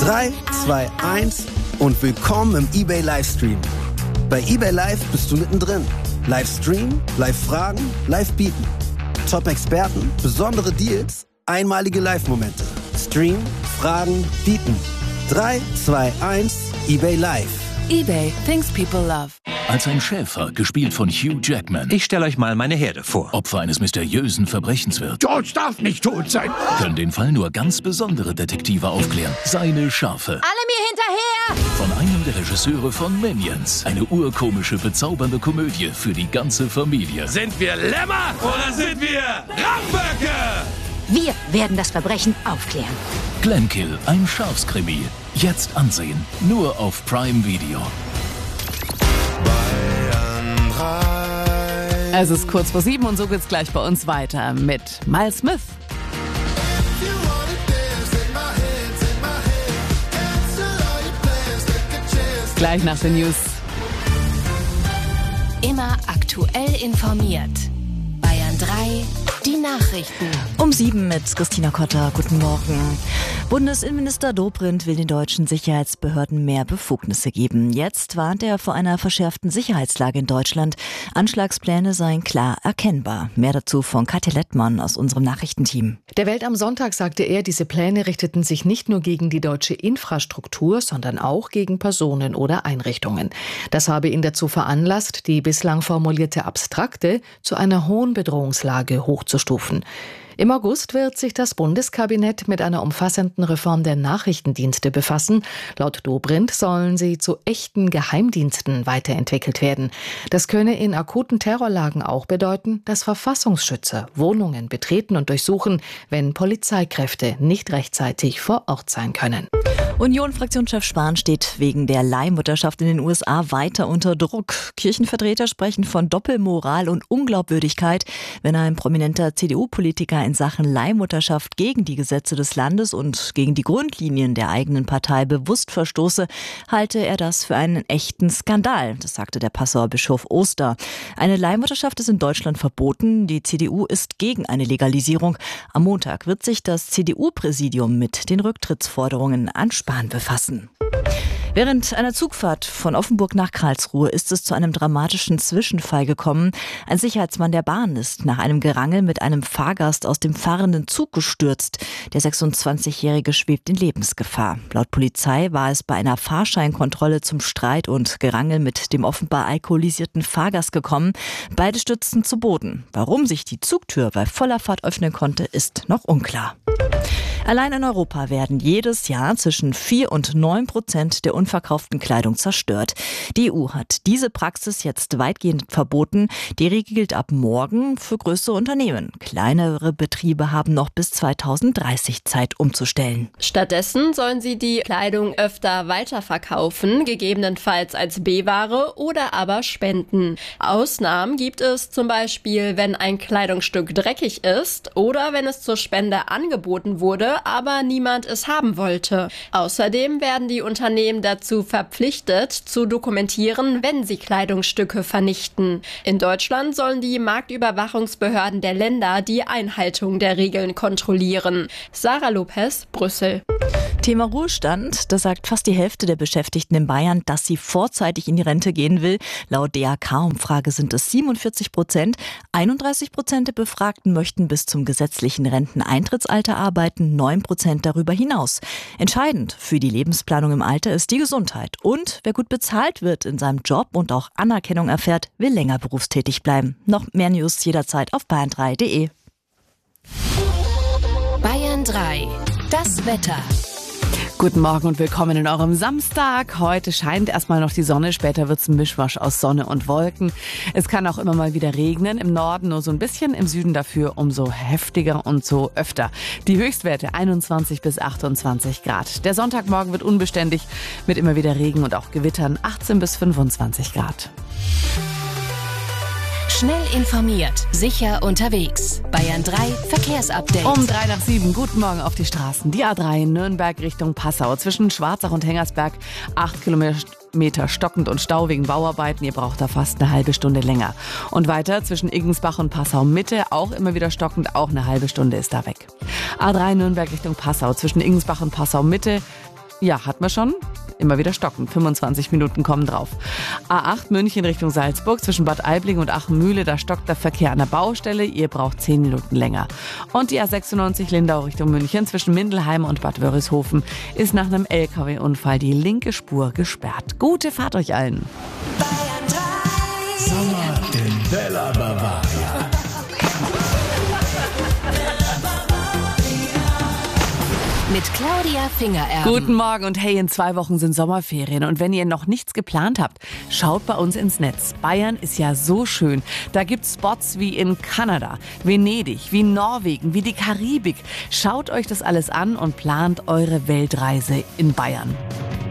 3, 2, 1 und willkommen im eBay Livestream. Bei eBay Live bist du mittendrin. Livestream, Live-Fragen, Live-Bieten. Top-Experten, besondere Deals, einmalige Live-Momente. Stream, Fragen, Bieten. 3, 2, 1, eBay Live. eBay, things people love. Als ein Schäfer, gespielt von Hugh Jackman. Ich stelle euch mal meine Herde vor. Opfer eines mysteriösen Verbrechens wird. George darf nicht tot sein. Können den Fall nur ganz besondere Detektive aufklären. Seine Schafe. Alle mir hinterher! Von einem der Regisseure von Minions. Eine urkomische, bezaubernde Komödie für die ganze Familie. Sind wir Lämmer oder sind wir Ramböcke? Wir werden das Verbrechen aufklären. Glenkill, ein Schafskrimi. Jetzt ansehen. Nur auf Prime Video. Es ist kurz vor 7 und so geht's gleich bei uns weiter mit Miles Smith. Gleich nach den News. Immer aktuell informiert. Bayern 3, die Nachrichten. Um 7 mit Christina Kotter. Guten Morgen. Bundesinnenminister Dobrindt will den deutschen Sicherheitsbehörden mehr Befugnisse geben. Jetzt warnt er vor einer verschärften Sicherheitslage in Deutschland. Anschlagspläne seien klar erkennbar. Mehr dazu von Katja Lettmann aus unserem Nachrichtenteam. Der Welt am Sonntag sagte er, diese Pläne richteten sich nicht nur gegen die deutsche Infrastruktur, sondern auch gegen Personen oder Einrichtungen. Das habe ihn dazu veranlasst, die bislang formulierte Abstrakte zu einer hohen Bedrohungslage hochzustufen. Im August wird sich das Bundeskabinett mit einer umfassenden Reform der Nachrichtendienste befassen. Laut Dobrindt sollen sie zu echten Geheimdiensten weiterentwickelt werden. Das könne in akuten Terrorlagen auch bedeuten, dass Verfassungsschützer Wohnungen betreten und durchsuchen, wenn Polizeikräfte nicht rechtzeitig vor Ort sein können. Union-Fraktionschef Spahn steht wegen der Leihmutterschaft in den USA weiter unter Druck. Kirchenvertreter sprechen von Doppelmoral und Unglaubwürdigkeit, wenn ein prominenter CDU-Politiker in Sachen Leihmutterschaft gegen die Gesetze des Landes und gegen die Grundlinien der eigenen Partei bewusst verstoße, halte er das für einen echten Skandal. Das sagte der Passauer Bischof Oster. Eine Leihmutterschaft ist in Deutschland verboten. Die CDU ist gegen eine Legalisierung. Am Montag wird sich das CDU-Präsidium mit den Rücktrittsforderungen an Spahn befassen. Während einer Zugfahrt von Offenburg nach Karlsruhe ist es zu einem dramatischen Zwischenfall gekommen. Ein Sicherheitsmann der Bahn ist nach einem Gerangel mit einem Fahrgast aus dem fahrenden Zug gestürzt. Der 26-Jährige schwebt in Lebensgefahr. Laut Polizei war es bei einer Fahrscheinkontrolle zum Streit und Gerangel mit dem offenbar alkoholisierten Fahrgast gekommen. Beide stürzten zu Boden. Warum sich die Zugtür bei voller Fahrt öffnen konnte, ist noch unklar. Allein in Europa werden jedes Jahr zwischen 4 und 9% der unverkauften Kleidung zerstört. Die EU hat diese Praxis jetzt weitgehend verboten. Die Regel gilt ab morgen für größere Unternehmen. Kleinere Betriebe haben noch bis 2030 Zeit umzustellen. Stattdessen sollen sie die Kleidung öfter weiterverkaufen, gegebenenfalls als B-Ware oder aber spenden. Ausnahmen gibt es zum Beispiel, wenn ein Kleidungsstück dreckig ist oder wenn es zur Spende angeboten wurde, aber niemand es haben wollte. Außerdem werden die Unternehmen dazu verpflichtet, zu dokumentieren, wenn sie Kleidungsstücke vernichten. In Deutschland sollen die Marktüberwachungsbehörden der Länder die Einhaltung der Regeln kontrollieren. Sarah Lopez, Brüssel. Thema Ruhestand, das sagt fast die Hälfte der Beschäftigten in Bayern, dass sie vorzeitig in die Rente gehen will. Laut DAK-Umfrage sind es 47%. 31% der Befragten möchten bis zum gesetzlichen Renteneintrittsalter arbeiten, 9% darüber hinaus. Entscheidend für die Lebensplanung im Alter ist die Gesundheit. Und wer gut bezahlt wird in seinem Job und auch Anerkennung erfährt, will länger berufstätig bleiben. Noch mehr News jederzeit auf bayern3.de. Bayern 3, das Wetter. Guten Morgen und willkommen in eurem Samstag. Heute scheint erstmal noch die Sonne, später wird's ein Mischmasch aus Sonne und Wolken. Es kann auch immer mal wieder regnen, im Norden nur so ein bisschen, im Süden dafür umso heftiger und so öfter. Die Höchstwerte 21 bis 28 Grad. Der Sonntagmorgen wird unbeständig mit immer wieder Regen und auch Gewittern, 18 bis 25 Grad. Schnell informiert, sicher unterwegs. Bayern 3 Verkehrsupdate. Um 6:03. Guten Morgen auf die Straßen. Die A3 Nürnberg Richtung Passau. Zwischen Schwarzach und Hengersberg 8 Kilometer stockend und Stau wegen Bauarbeiten. Ihr braucht da fast eine halbe Stunde länger. Und weiter zwischen Iggensbach und Passau Mitte auch immer wieder stockend. Auch eine halbe Stunde ist da weg. A3 Nürnberg Richtung Passau. Zwischen Iggensbach und Passau Mitte Ja, hat man schon. Immer wieder stocken. 25 Minuten kommen drauf. A8 München Richtung Salzburg zwischen Bad Aibling und Achenmühle. Da stockt der Verkehr an der Baustelle. Ihr braucht 10 Minuten länger. Und die A96 Lindau Richtung München zwischen Mindelheim und Bad Wörishofen ist nach einem LKW-Unfall die linke Spur gesperrt. Gute Fahrt euch allen. Sommer in Bella Bavaria. Mit Claudia Fingererben. Guten Morgen und hey, in 2 Wochen sind Sommerferien und wenn ihr noch nichts geplant habt, schaut bei uns ins Netz. Bayern ist ja so schön. Da gibt's Spots wie in Kanada, Venedig, wie Norwegen, wie die Karibik. Schaut euch das alles an und plant eure Weltreise in Bayern.